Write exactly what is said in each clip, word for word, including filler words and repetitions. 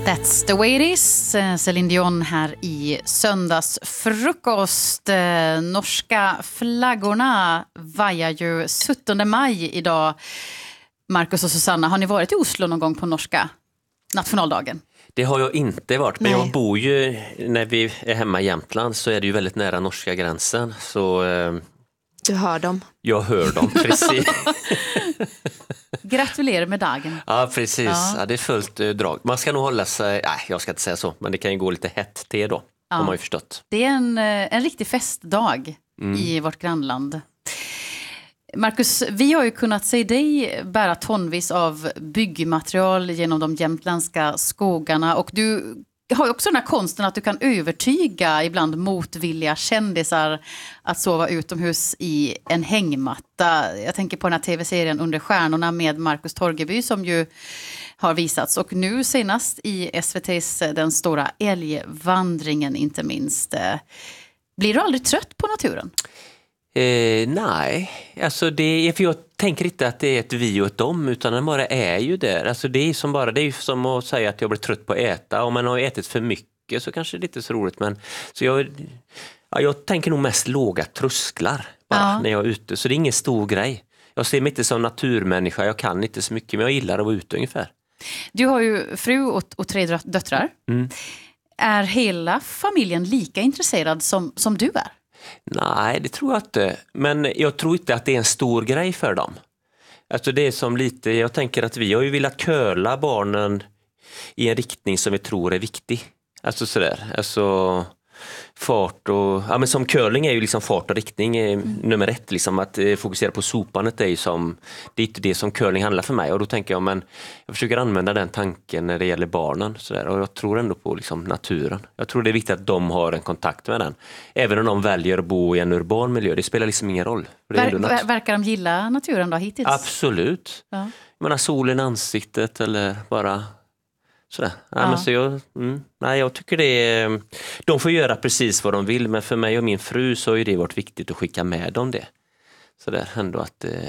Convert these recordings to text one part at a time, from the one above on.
That's the way it is. Céline Dion här i söndagsfrukost. Norska flaggorna vajar ju sjuttonde maj idag. Marcus och Susanna, har ni varit i Oslo någon gång på norska nationaldagen? Det har jag inte varit, men Nej. jag bor ju, när vi är hemma i Jämtland så är det ju väldigt nära norska gränsen. Så eh, Du hör dem. jag hör dem, precis. Gratulerar med dagen. Ja, precis. Ja. Ja, det är fullt eh, drag. Man ska nog hålla sig, nej jag ska inte säga så, men det kan ju gå lite hett till då, Ja. har man ju förstått. Det är en, eh, en riktig festdag Mm. i vårt grannland. Marcus, vi har ju kunnat se dig bära tonvis av byggmaterial genom de jämtländska skogarna, och du har ju också den här konsten att du kan övertyga ibland motvilliga kändisar att sova utomhus i en hängmatta. Jag tänker på den här tv-serien Under stjärnorna med Marcus Torgeby som ju har visats, och nu senast i S V T:s Den stora älgvandringen inte minst. Blir du aldrig trött på naturen? Eh, nej, alltså det är, för jag tänker inte att det är ett vi och ett dom, utan det bara är ju där. Alltså det är som bara, det är ju som att säga att jag blir trött på att äta. Om man har ätit för mycket så kanske det är inte så roligt, men så jag, ja, jag tänker nog mest låga trösklar bara Ja. när jag är ute, så det är ingen stor grej. Jag ser mig inte som naturmänniska, jag kan inte så mycket, men jag gillar att vara ute ungefär. Du har ju fru och, och tre dö- döttrar. Mm. Är hela familjen lika intresserad som, som du är? Nej, det tror jag inte. Men jag tror inte att det är en stor grej för dem. Alltså det är som lite, jag tänker att vi har ju velat curla barnen i en riktning som vi tror är viktig. Alltså sådär, alltså fart och, ja men som curling är ju liksom fart och riktning är Mm. nummer ett, liksom att eh, fokusera på sopandet är ju som, det är inte det som curling handlar för mig, och då tänker jag, men jag försöker använda den tanken när det gäller barnen sådär, och jag tror ändå på liksom naturen. Jag tror det är viktigt att de har en kontakt med den, även om de väljer att bo i en urban miljö, det spelar liksom ingen roll. För det är Ver, ändå ver, nat- verkar de gilla naturen då hittills? Absolut. Ja. Jag menar solen i ansiktet eller bara sådär. Ja, Ja. Men så jag, mm, nej, jag tycker det är, de får göra precis vad de vill, men för mig och min fru så har ju det varit viktigt att skicka med dem det. Så där ändå att eh,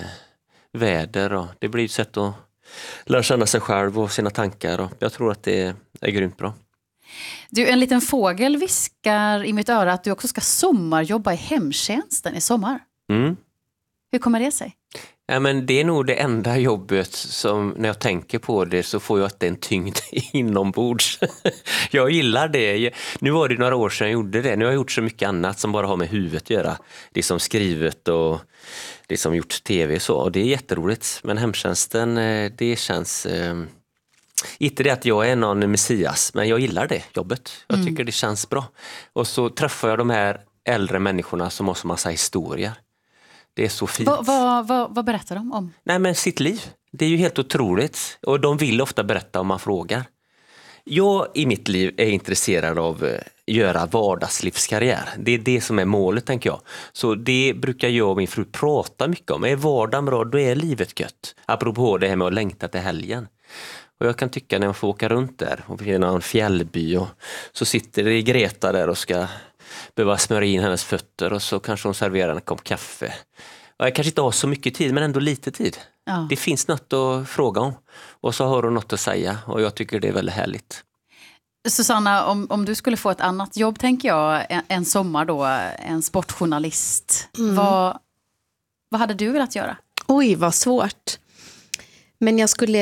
väder och det blir ett sätt att lära känna sig själv och sina tankar, och jag tror att det är grymt bra. Du, en liten fågel viskar i mitt öra att du också ska sommarjobba i hemtjänsten i sommar. Mm. Hur kommer det sig? Ja, men det är nog det enda jobbet som, när jag tänker på det så får jag att det är en tyngd inombords. Jag gillar det. Nu var det några år sedan jag gjorde det. Nu har jag gjort så mycket annat som bara har med huvudet att göra. Det är som skrivet och det som gjort tv och så. Och det är jätteroligt. Men hemtjänsten, det känns... Eh, inte det att jag är någon messias, men jag gillar det jobbet. Jag Mm. tycker det känns bra. Och så träffar jag de här äldre människorna som har så massa historier. Det är så fint. Va, va, va, vad berättar de om? Nej, men sitt liv. Det är ju helt otroligt. Och de vill ofta berätta om man frågar. Jag i mitt liv är intresserad av att göra vardagslivskarriär. Det är det som är målet, tänker jag. Så det brukar jag och min fru prata mycket om. Är vardagen bra, då är livet gött. Apropå det här med att längta till helgen. Och jag kan tycka när man får åka runt där och i en fjällby och så sitter det Greta där och ska behöva smörja in hennes fötter, och så kanske hon serverar en kopp kaffe. Och jag kanske inte har så mycket tid, men ändå lite tid. Ja. Det finns något att fråga om. Och så har hon något att säga, och jag tycker det är väldigt härligt. Susanna, om, om du skulle få ett annat jobb, tänker jag, en, en sommar då, en sportjournalist. Mm. Vad, vad hade du velat göra? Oj, vad svårt. Men jag skulle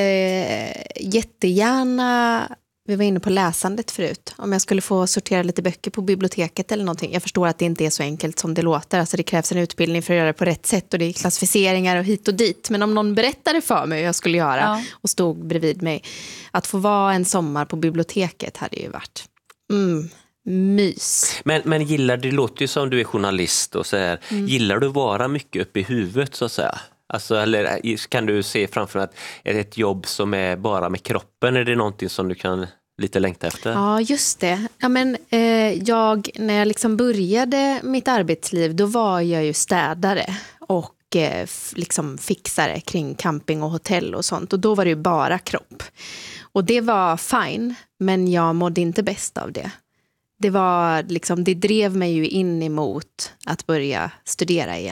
jättegärna, vi var inne på läsandet förut, om jag skulle få sortera lite böcker på biblioteket eller någonting. Jag förstår att det inte är så enkelt som det låter. Alltså det krävs en utbildning för att göra det på rätt sätt, och det är klassificeringar och hit och dit. Men om någon berättade för mig hur jag skulle göra Ja. och stod bredvid mig, att få vara en sommar på biblioteket hade ju varit mm, mys. Men, men gillar, det låter ju som du är journalist och så här. Mm. Gillar du vara mycket uppe i huvudet så att säga? Alltså, eller kan du se framför dig att är det ett jobb som är bara med kroppen? Är det någonting som du kan lite längta efter? Ja, just det. Ja, men, eh, jag, när jag liksom började mitt arbetsliv, då var jag ju städare och eh, f- liksom fixare kring camping och hotell och sånt. Och då var det ju bara kropp. Och det var fine, men jag mådde inte bäst av det. Det var liksom, det drev mig ju in emot att börja studera igen.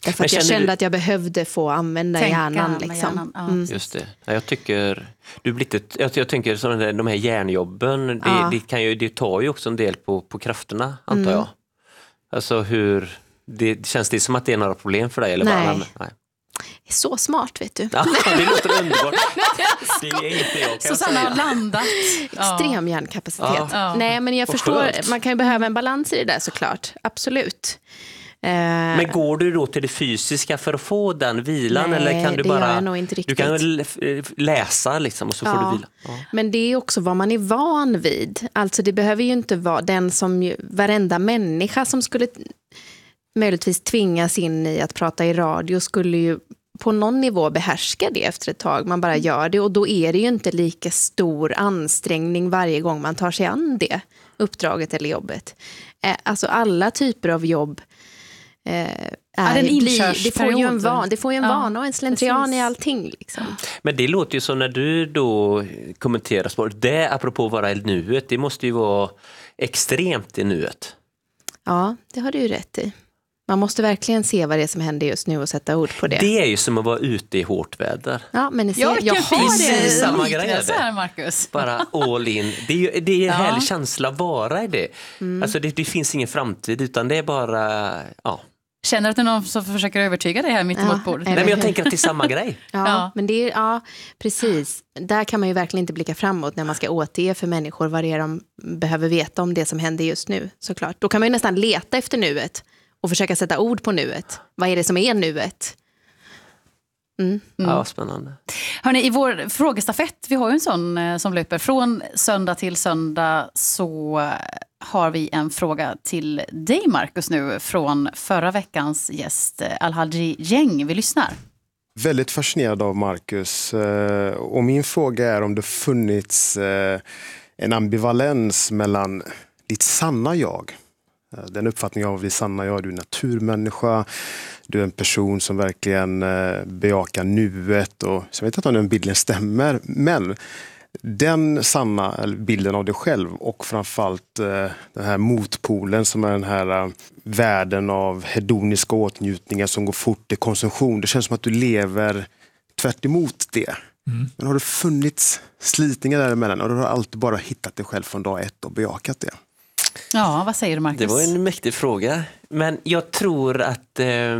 Därför att jag kände du... att jag behövde få använda Tänka hjärnan. med Liksom. hjärnan, ja. Mm. Just det. Jag tycker, du blir lite, jag, jag tänker som de här hjärnjobben, det, Ja. det, kan ju, det tar ju också en del på, på krafterna, antar Mm. jag. Alltså hur, det, känns det som att det är några problem för dig? Eller Nej. Bara, nej. Så smart, vet du. Ja, det låter underbart. Det är inte jag, kan jag Susanna har säga. landat. Extrem hjärnkapacitet. Ja. Nej, men jag Vad förstår, skönt. man kan ju behöva en balans i det där såklart. Absolut. Eh, Men går du då till det fysiska för att få den vilan? Nej, eller kan du det bara, gör jag nog inte du riktigt. kan väl läsa liksom, och så får Ja. du vila? Ja. Men det är också vad man är van vid. Alltså det behöver ju inte vara den som ju, varenda människa som skulle möjligtvis tvingas in i att prata i radio skulle ju på någon nivå behärska det efter ett tag. Man bara gör det och då är det ju inte lika stor ansträngning varje gång man tar sig an det uppdraget eller jobbet. Eh, alltså alla typer av jobb eh, är, Ja, det är en blir, det får ju en, inkörsperiod. van, det får ju en Ja, vana och en slentrian precis. i allting. Liksom. Men det låter ju som när du då kommenterar sport. Det, apropå att vara i nuet, det måste ju vara extremt i nuet. Ja, det har du ju rätt i. Man måste verkligen se vad det är som händer just nu och sätta ord på det. Det är ju som att vara ute i hårt väder. Ja, men se, Ja, jag vilken fin har det. Precis samma liknelse grej är det. här, Marcus. Bara all in. Det är ju det är en Ja. härlig känsla att vara i det. Alltså det, det finns ingen framtid utan det är bara, ja. Känner du att det är någon som försöker övertyga dig här mitt Ja, emot bordet? eller Nej, men jag hur? tänker att det är samma grej. Ja, Ja. men det är, ja, precis. Där kan man ju verkligen inte blicka framåt när man ska återge för människor vad det är de behöver veta om det som händer just nu, såklart. Då kan man ju nästan leta efter nuet och försöka sätta ord på nuet. Vad är det som är nuet? Mm. Ja, spännande. Hörrni, i vår frågestafett, vi har ju en sån eh, som löper från söndag till söndag, så eh, har vi en fråga till dig, Marcus, nu från förra veckans gäst eh, Alhaji Gäng. Vi lyssnar. Väldigt fascinerad av Marcus. eh, Och min fråga är om det funnits eh, en ambivalens mellan ditt sanna jag. Eh, Den uppfattningen av ditt sanna jag, du är en naturmänniska. Du är en person som verkligen eh, bejakar nuet. Och, så jag vet inte om den bilden stämmer, men den sanna eller bilden av dig själv och framförallt eh, den här motpolen som är den här eh, världen av hedoniska åtnjutningar som går fort i konsumtion. Det känns som att du lever tvärt emot det. Mm. Men har det funnits slitningar däremellan och du har alltid bara hittat dig själv från dag ett och bejakat det? Ja, vad säger du, Marcus? Det var en mäktig fråga. Men jag tror att eh,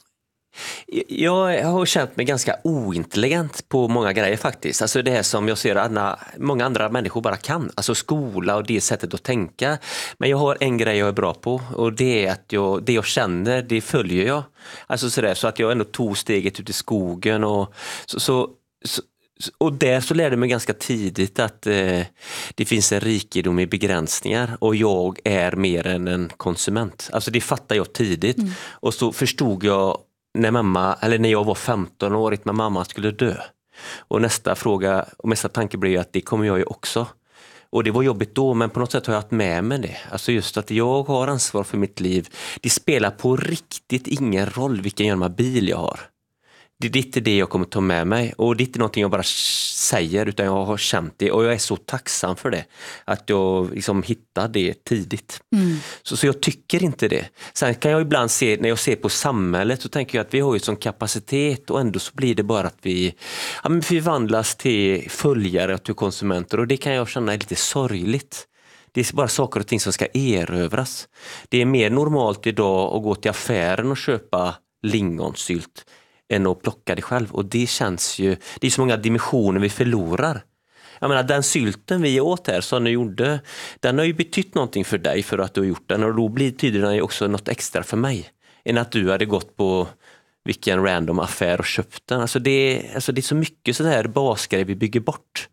jag har känt mig ganska ointelligent på många grejer faktiskt. Alltså det här som jag ser att många andra människor bara kan. Alltså skola och det sättet att tänka. Men jag har en grej jag är bra på och det är att jag, det jag känner, det följer jag. Alltså sådär, så att jag ändå tog steget ut i skogen och så, så, så och där så lärde jag mig ganska tidigt att eh, det finns en rikedom i begränsningar och jag är mer än en konsument. Alltså det fattar jag tidigt. Mm. Och så förstod jag när mamma, eller när jag var femton år med mamma skulle dö. Och nästa fråga och nästa tanke blev att det kommer jag ju också. Och det var jobbigt då, men på något sätt har jag haft med mig det. Alltså just att jag har ansvar för mitt liv. Det spelar på riktigt ingen roll vilken jävla bil jag har. Det är inte det jag kommer ta med mig och det är inte någonting jag bara säger utan jag har känt det och jag är så tacksam för det att jag liksom hittade det tidigt. Mm. Så, så jag tycker inte det. Sen kan jag ibland se, när jag ser på samhället så tänker jag att vi har ju sån kapacitet och ändå så blir det bara att vi ja, men förvandlas till följare och till konsumenter och det kan jag känna är lite sorgligt. Det är bara saker och ting som ska erövras. Det är mer normalt idag att gå till affären och köpa lingonsylt än att plocka det själv. Och det känns ju, det är så många dimensioner vi förlorar. Jag menar, den sylten vi åt här som du gjorde, den har ju betytt någonting för dig för att du har gjort den. Och då betyder den ju också något extra för mig. Än att du hade gått på vilken random affär och köpt den. Alltså det, alltså det är så mycket sådana här basgrejer vi bygger bort.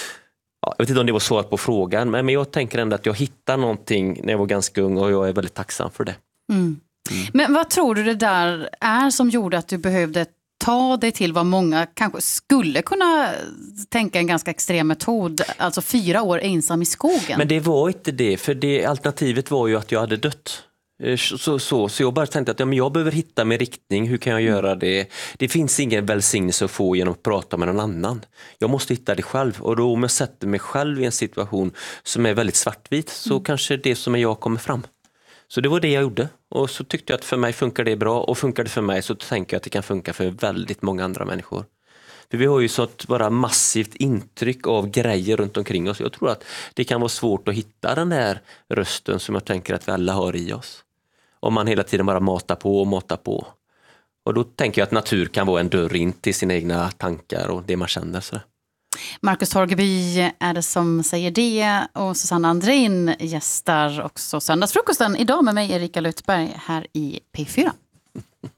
Ja, jag vet inte om det var svaret på frågan, men jag tänker ändå att jag hittade någonting när jag var ganska ung och jag är väldigt tacksam för det. Mm. Mm. Men vad tror du det där är som gjorde att du behövde ta dig till vad många kanske skulle kunna tänka en ganska extrem metod, alltså fyra år ensam i skogen? Men det var inte det, för det alternativet var ju att jag hade dött. Så, så, så jag bara tänkte att ja, men jag behöver hitta min riktning, hur kan jag göra det? Det finns ingen välsignelse att få genom att prata med någon annan. Jag måste hitta det själv och då om jag sätter mig själv i en situation som är väldigt svartvit så mm. kanske det som är jag kommer fram. Så det var det jag gjorde. Och så tyckte jag att för mig funkar det bra. Och funkar det för mig så tänker jag att det kan funka för väldigt många andra människor. För vi har ju så ett bara massivt intryck av grejer runt omkring oss. Jag tror att det kan vara svårt att hitta den där rösten som jag tänker att vi alla har i oss. Om man hela tiden bara matar på och matar på. Och då tänker jag att natur kan vara en dörr in till sina egna tankar och det man känner. Så. Marcus Torgeby är det som säger det, och Susanne Andrén gästar också Söndagsfrukosten idag med mig, Erika Lutberg, här i P fyra.